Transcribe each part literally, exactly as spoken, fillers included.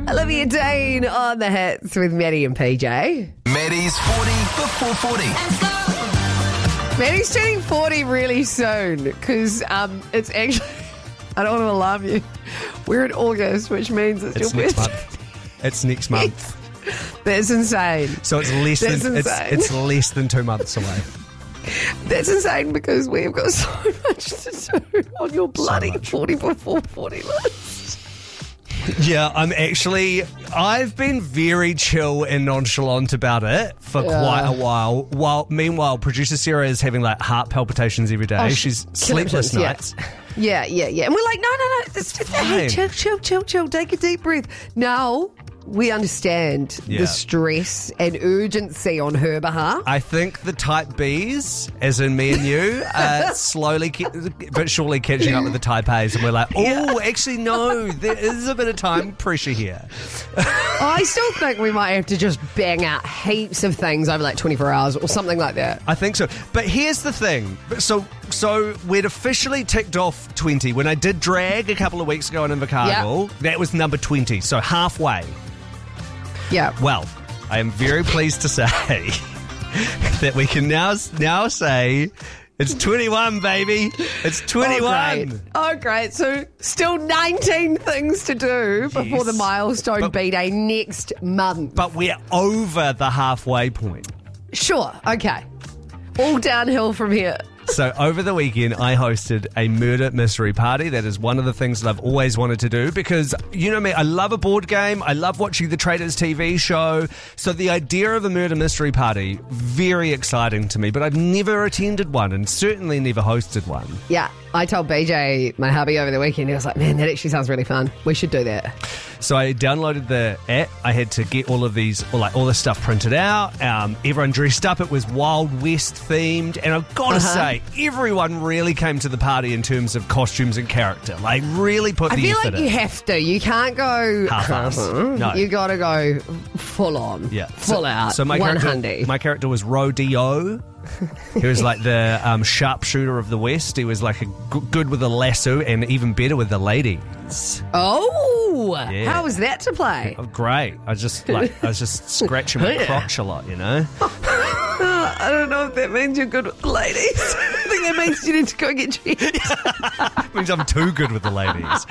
Olivia Dane on the hits with Maddie and P J. Maddie's forty before forty. Maddie's turning forty really soon because um, it's actually, I don't want to alarm you, we're in August, which means it's, It's your next birthday. month. It's next month. That's insane. So it's less That's than it's, insane. it's less than two months away. That's insane because we've got so much to do on your bloody much. forty before forty list. Yeah, I'm actually, I've been very chill and nonchalant about it for Yeah. quite a while. While meanwhile, producer Sarah is having like heart palpitations every day. Oh, She's killing sleepless us, yeah. nights. Yeah, yeah, yeah. And we're like, no, no, no. It's just, hey, fine. chill, chill, chill, chill. Take a deep breath. Now we understand Yeah. the stress and urgency on her behalf. I think the type Bs, as in me and you, are slowly ca- but surely catching up with the type As, and we're like, oh, actually, no, there is a bit of time pressure here. I still think we might have to just bang out heaps of things over like twenty-four hours or something like that. I think so. But here's the thing. So so we'd officially ticked off twenty. When I did drag a couple of weeks ago in Invercargill, Yep. that was number twenty, so halfway. Yeah. Well, I am very pleased to say that we can now now say it's twenty-one, baby. It's twenty-one. Oh, great. Oh, great. So still nineteen things to do before Yes. the milestone But- B-Day next month. But we're over the halfway point. Sure. Okay. All downhill from here. So over the weekend, I hosted a murder mystery party. That is one of the things that I've always wanted to do because, you know me, I love a board game. I love watching the Traitors T V show. So the idea of a murder mystery party, very exciting to me, but I've never attended one and certainly never hosted one. Yeah. I told B J, my hubby, over the weekend, he was like, man, that actually sounds really fun. We should do that. So I downloaded the app. I had to get all of these, or like all this stuff printed out. Um, everyone dressed up. It was Wild West themed. And I've got to Uh-huh. say, everyone really came to the party in terms of costumes and character. Like, really put I the feel effort like in. you have to. You can't go Half-ass. Uh-huh. No. You got to go full on. Yeah. Full so, out. So my one character, hundred. my character was Rodeo. He was like the um, sharpshooter of the West. He was like a g- good with a lasso and even better with the ladies. Oh, Yeah. how was that to play? Oh, great. I just like I was just scratching my Yeah. crotch a lot, you know. Uh, I don't know if that means you're good with the ladies. I think that means you need to go get checked. Means I'm too good with the ladies.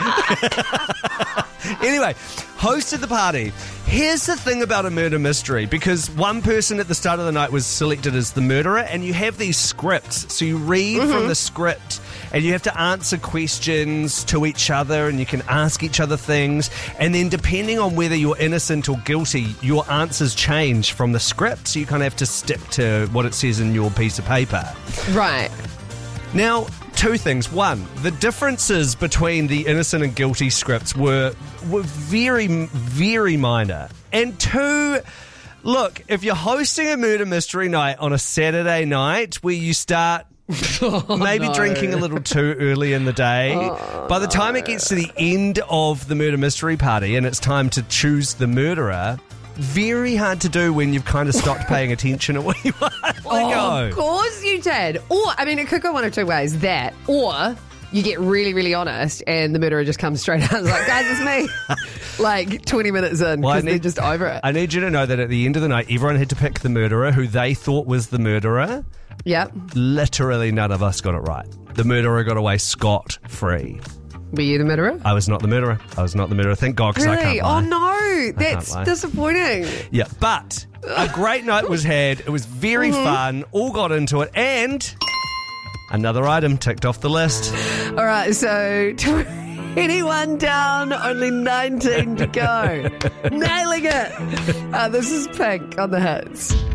Anyway, hosted the party. Here's the thing about a murder mystery, because one person at the start of the night was selected as the murderer, and you have these scripts. So you read Mm-hmm. from the script, and you have to answer questions to each other, and you can ask each other things. And then depending on whether you're innocent or guilty, your answers change from the script. So you kind of have to stick to what it says in your piece of paper. Right. Now, two things. One, the differences between the innocent and guilty scripts were were very, very minor. And two, look, if you're hosting a murder mystery night on a Saturday night where you start maybe no. drinking a little too early in the day, by the time it gets to the end of the murder mystery party and it's time to choose the murderer, very hard to do when you've kind of stopped paying attention at what you want to Oh, go. of course you did. Or, I mean, it could go one of two ways. That, or you get really, really honest and the murderer just comes straight out and is like, guys, it's me. Like twenty minutes in Well, I because they're need- just over it. I need you to know that at the end of the night, everyone had to pick the murderer who they thought was the murderer. Yep. Literally none of us got it right. The murderer got away scot-free. Were you the murderer? I was not the murderer. I was not the murderer. Thank God, because I Really? can't lie. Oh, no. That's lie. disappointing. Yeah, but a great night was had. It was very Mm-hmm. fun. All got into it. And another item ticked off the list. All right, so twenty-one down, only nineteen to go. Nailing it. Uh, this is Pink on the hits.